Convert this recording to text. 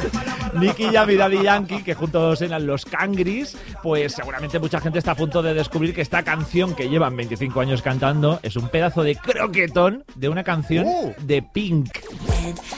Nicky Jam y Daddy Yankee, que juntos eran los Cangris, pues seguramente mucha gente está a punto de descubrir que esta canción que llevan 25 años cantando es un pedazo de croquetón de una canción de Pink.